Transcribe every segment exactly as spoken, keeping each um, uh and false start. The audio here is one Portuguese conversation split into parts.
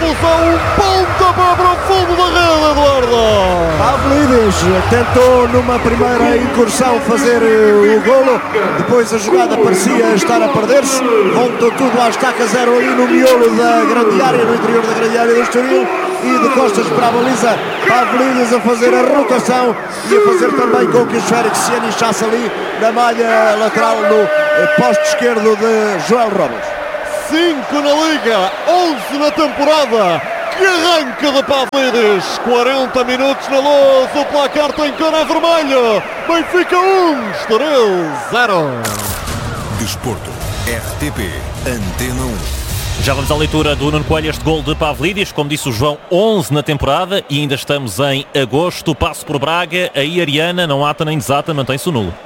confusão, um pontapé para o fundo da rede, Eduardo. Pavlidis tentou numa primeira incursão fazer uh, o golo, depois a jogada parecia estar a perder-se, voltou tudo à estaca zero ali no miolo da grande área, no interior da grande área do Estoril, e de costas para a baliza, Pavlidis a fazer a rotação e a fazer também com que o Félix se anichasse ali na malha lateral no uh, poste esquerdo de Joel Robles. cinco na Liga, onze na temporada. Que arranca de Pavlidis. quarenta minutos na luz, o placar tem cor a vermelho. Benfica um, Estoril zero. Desporto, R T P, Antena um. Já vamos à leitura do Nuno Coelho, este gol de Pavlidis, como disse o João, onze na temporada e ainda estamos em agosto. Passo por Braga, aí Ariana, não ata nem desata, mantém-se o nulo.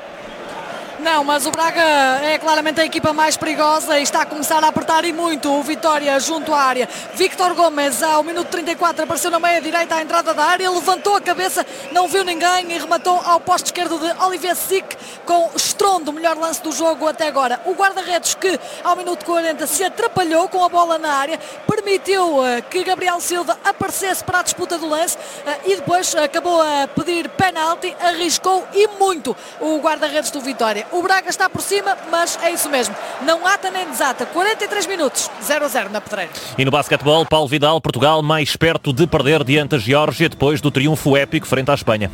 Não, mas o Braga é claramente a equipa mais perigosa e está a começar a apertar e muito o Vitória junto à área. Victor Gomes, ao minuto trinta e quatro, apareceu na meia direita à entrada da área, levantou a cabeça, não viu ninguém e rematou ao poste esquerdo de Olivier Sick com estrondo, o melhor lance do jogo até agora. O guarda-redes que ao minuto quarenta se atrapalhou com a bola na área, permitiu uh, que Gabriel Silva aparecesse para a disputa do lance uh, e depois uh, acabou a pedir penalti, arriscou e muito o guarda-redes do Vitória. O Braga está por cima, mas é isso mesmo. Não ata nem desata. quarenta e três minutos, zero a zero na Pedreira. E no basquetebol, Paulo Vidal, Portugal mais perto de perder diante da Geórgia depois do triunfo épico frente à Espanha.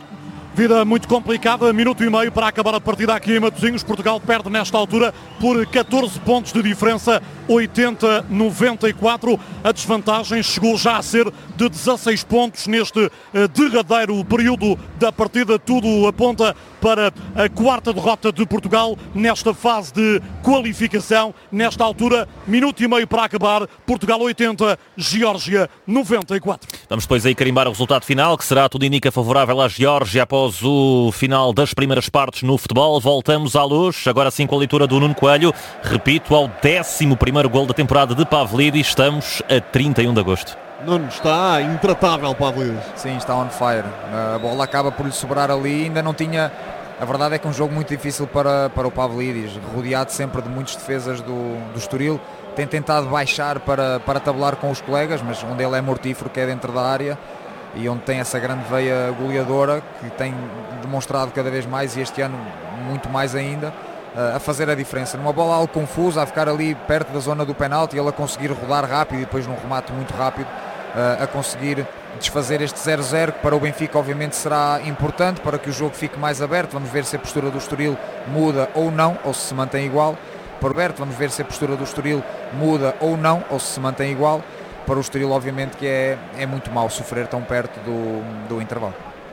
Vida muito complicada, minuto e meio para acabar a partida aqui em Matosinhos. Portugal perde nesta altura por catorze pontos de diferença, oitenta a noventa e quatro. A desvantagem chegou já a ser de dezasseis pontos neste uh, derradeiro período da partida. Tudo aponta para a quarta derrota de Portugal nesta fase de qualificação. Nesta altura, minuto e meio para acabar. Portugal oitenta, Geórgia noventa e quatro. Vamos depois aí carimbar o resultado final, que será, tudo indica, favorável à Geórgia após o final das primeiras partes no futebol. Voltamos à luz, agora sim com a leitura do Nuno Coelho. Repito, ao décimo primeiro gol da temporada de Pavlidis. Estamos a trinta e um de agosto. Nuno, está intratável Pavlidis. Sim, está on fire. A bola acaba por lhe sobrar ali, ainda não tinha... A verdade é que é um jogo muito difícil para, para o Pavlidis, rodeado sempre de muitas defesas do, do Estoril. Tem tentado baixar para, para tabular com os colegas, mas onde ele é mortífero, que é dentro da área, e onde tem essa grande veia goleadora, que tem demonstrado cada vez mais, e este ano muito mais ainda, a fazer a diferença. Numa bola algo confusa, a ficar ali perto da zona do penalti, ele a conseguir rodar rápido e depois num remate muito rápido, a conseguir desfazer este zero a zero, que para o Benfica obviamente será importante para que o jogo fique mais aberto. Vamos ver se a postura do Estoril muda ou não, ou se se mantém igual. Para o Berto, vamos ver se a postura do Estoril muda ou não, ou se se mantém igual. Para o Estoril obviamente que é, é muito mau sofrer tão perto do, do intervalo.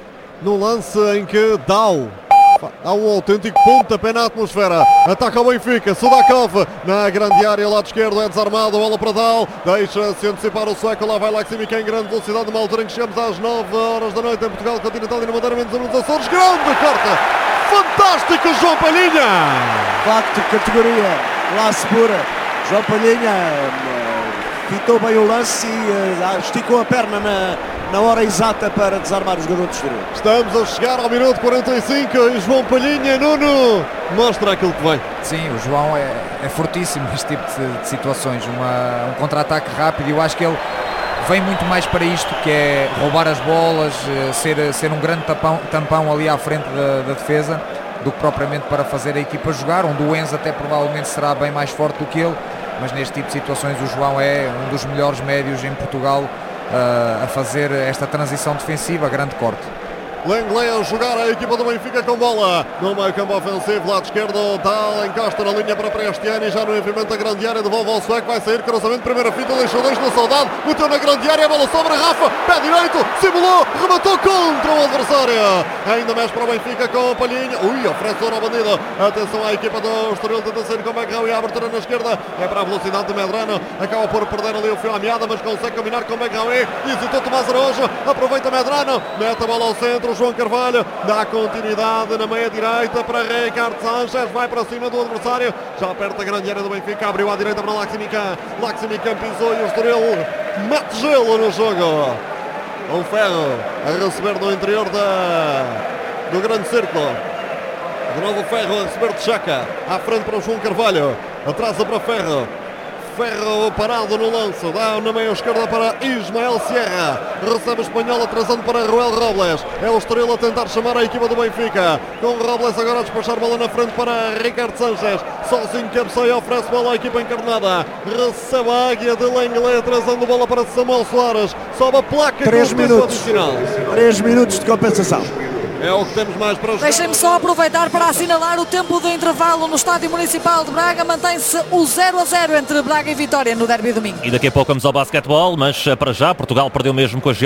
No lance em que Dal dá um autêntico pontapé na atmosfera, ataca o Benfica, Sudakov na grande área, lado esquerdo é desarmado, bola para Dal, deixa-se antecipar o sueco, lá vai Laximic em grande velocidade, numa altura em que chegamos às nove horas da noite em Portugal Continental e na Madeira, menos nos Açores. Grande corta, fantástico João Palhinha, Facto, categoria, classe pura. João Palhinha fitou bem o lance e uh, esticou a perna na, na hora exata para desarmar o jogador do Estoril. Estamos a chegar ao minuto quarenta e cinco e João Palhinha, Nuno, mostra aquilo que vem. Sim, o João é, é fortíssimo neste tipo de, de situações, Uma, um contra-ataque rápido. Eu acho que ele vem muito mais para isto, que é roubar as bolas, ser, ser um grande tampão, tampão ali à frente da, da defesa, do que propriamente para fazer a equipa jogar, onde o Enzo até provavelmente será bem mais forte do que ele, mas neste tipo de situações o João é um dos melhores médios em Portugal uh, a fazer esta transição defensiva, grande corte. Lenglet a jogar a equipa do Benfica com bola no meio campo ofensivo, lado esquerdo, Tal encosta na linha para Prestiani, já no envolvimento da grande área, devolve ao sueco, vai sair, cruzamento, primeira fita, deixou dois na saudade, meteu na grande área, a bola sobre a Rafa, pé direito, simulou, rematou contra o adversário, ainda mais para o Benfica com a Palhinha, ui, oferece ouro ao bandido, atenção à equipa do Estoril, tenta sair com o Begrão e a abertura na esquerda, é para a velocidade de Medrano, acaba por perder ali o fio à meada, mas consegue combinar com o Begrão e hesitou Tomás Araújo, aproveita Medrano, mete a bola ao centro, João Carvalho dá continuidade na meia direita para Ricardo Sanchez, vai para cima do adversário, já perto da grande área do Benfica, abriu à direita para Laximican, Laximican pisou e o Estoril mete gelo no jogo. Um Ferro a receber no interior da, do grande círculo, de novo Ferro a receber de Chaca, à frente para o João Carvalho, atrasa para Ferro, Ferro parado no lance, dá na meia esquerda para Ismael Sierra, recebe o espanhol atrasando para Ruel Robles, é o Estoril a tentar chamar a equipa do Benfica, com Robles agora a despachar bola na frente para Ricardo Sanchez, sozinho cabeceia, oferece bola à equipa encarnada, recebe a Águia de Lenglet, atrasando bola para Samuel Soares, sobe a placa três minutos, adicional. três minutos de compensação. É o que temos mais para jogar. Deixem-me só aproveitar para assinalar o tempo de intervalo no Estádio Municipal de Braga. Mantém-se o zero a zero entre Braga e Vitória no derby domingo. E daqui a pouco vamos ao basquetebol, mas para já Portugal perdeu mesmo com a Geórgia.